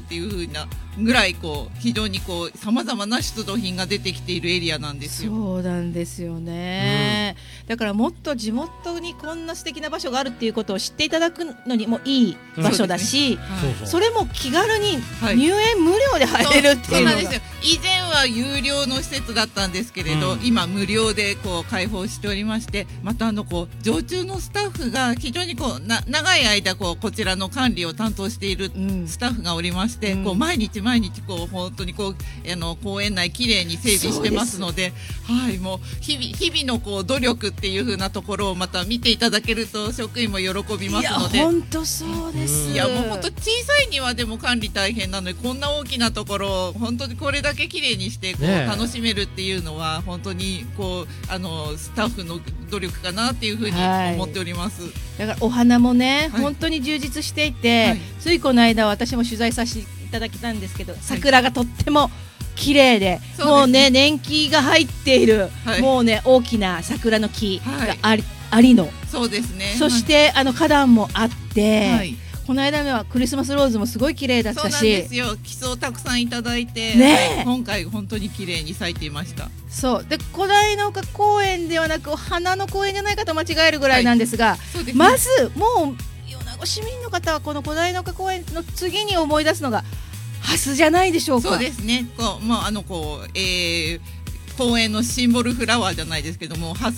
っていう風なぐらい非常にさまざまな出土品が出てきているエリアなんですよ。 そうなんですよね、だからもっと地元にこんな素敵な場所があるっていうことを知っていただくのにもいい場所だし、それも気軽に入園無料で入れるっていうのが、 そうなんですよ。以前は有料の施設だったんですけれど、今無料で開放しておりまして、また常駐のスタッフが非常に長い間こちらの管理を担当しているスタッフがおりまして、毎日本当に公園内きれいに整備してますので、はい、もう日々の努力っていう風なところをまた見ていただけると職員も喜びますので。 本当そうです。 いやもう本当小さい庭でも管理大変なので、こんな大きなところを本当にこれだけきれいにして楽しめるっていうのは本当にスタッフの努力かなっていうふうに思っております、 だからお花もね、本当に充実していて、ついこの間私も取材させていただきたんですけど、桜がとっても綺麗で、もうね年季が入っている、もうね大きな桜の木がありの、 そうですね。 そして花壇もあって、この間はクリスマスローズもすごい綺麗だったし、そうなんですよ。木曽をたくさんいただいて、今回本当に綺麗に咲いていました。 そうで、古代農家公園ではなく花の公園じゃないかと間違えるぐらいなんですが、まずもう米子市民の方はこの古代農家公園の次に思い出すのがハスじゃないでしょうか。 そうですね。公園のシンボルフラワーじゃないですけども、米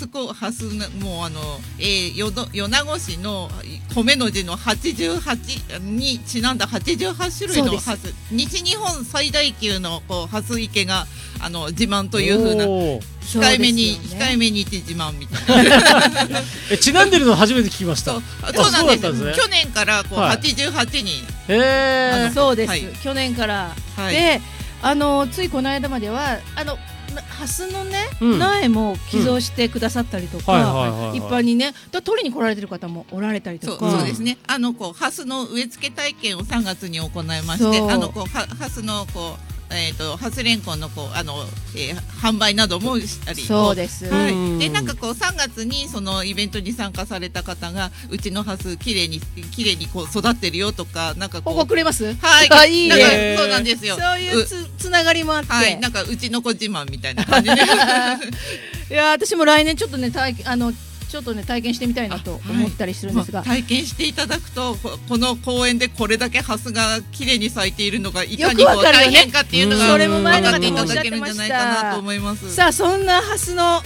子市の米の字の88にちなんだ88種類のハス、西日本最大級のハス池が自慢という風な、控えめに自慢みたいなちなんでるの初めて聞きました。 そうなんです。去年から88に、 そうです、去年からで、ついこの間まではハスのね、苗も寄贈してくださったりとか、一般にね取りに来られてる方もおられたりとか。 そうですね。ハスの植え付け体験を3月に行いまして、ハスのハスレンコンの販売などもしたり、 そうです。 で3月にそのイベントに参加された方が、うちのハスきれいに育ってるよとか、 ここくれます？ はい、 いいね。 そうなんですよ。 そういうつながりもあって、 うちの子自慢みたいな感じでいや私も来年ちょっとね体験してみたいなと思ったりするんですが、 体験していただくと、この公園でこれだけハスが綺麗に咲いているのがいかに大変かっていうのが分かっていただけるんじゃないかなと思います。 さあそんなハスの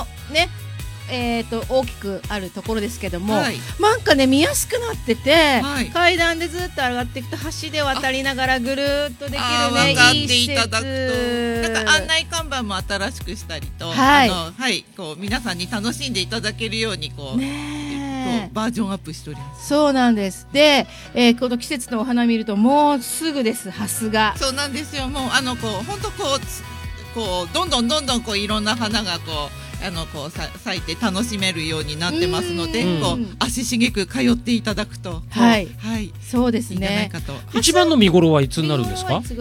大きくあるところですけども、なんかね見やすくなってて、階段でずっと上がっていくと橋で渡りながらぐるっとできるね、いい施設。 なんか案内看板も新しくしたりと、皆さんに楽しんでいただけるようにバージョンアップしております。 そうなんです。で、この季節のお花見るともうすぐです、ハスが。 そうなんですよ。もう本当どんどんいろんな花が咲いて楽しめるよういになってますので、足しげく通っていただくと、 そうですね。 一番の見頃はいつになるんですか？ やっぱり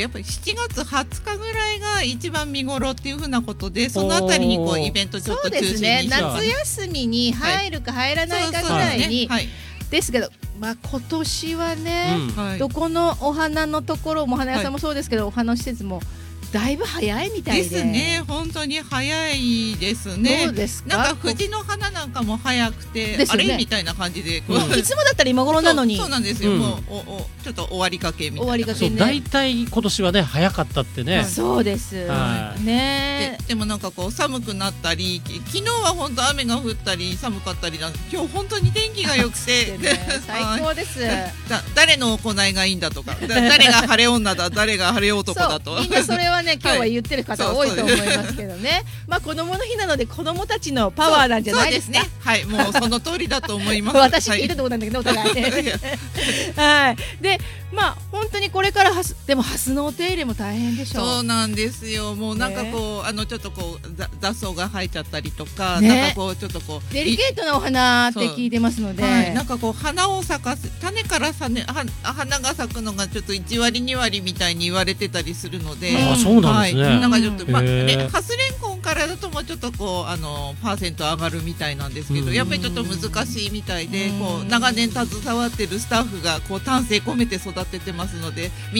7月20日ぐらいが一番見頃っていうふうなことで、そのあたりにイベントちょっと中心にして、 夏休みに入るか入らないかぐらいにですけど、今年はね、どこのお花のところも、お花屋さんもそうですけど、お花の施設もだいぶ早いみたいですね。本当に早いですね。 どうですか？ なんか藤の花なんかも早くて、あれみたいな感じで、いつもだったら今頃なのに。 そうなんですよ。もうちょっと終わりかけみたいな。 大体今年はね早かったってね。 そうですね。 でもなんか寒くなったり、昨日は本当雨が降ったり寒かったりなんで、今日本当に天気が良くて最高です。 誰の行いがいいんだとか、誰が晴れ女だ、誰が晴れ男だと、 みんなそれはね今日は言ってる方多いと思いますけどね。子供の日なので子供たちのパワーなんじゃないですか。 そうですね。はい、もうその通りだと思います。 私聞いたところなんだけど、お互いね。はい。で本当にこれからでもハスのお手入れも大変でしょう。 そうなんですよ。もうなんかちょっと雑草が生えちゃったりとか、なんかちょっとデリケートなお花って聞いてますので、 なんか花を咲かせ、種から花が咲くのがちょっと1割2割みたいに言われてたりするので、 そうなんですね。 なんかちょっとハスレンコンからだともうちょっとパーセント上がるみたいなんですけど、やっぱりちょっと難しいみたいで、長年携わってるスタッフが丹精込めて育ててますので。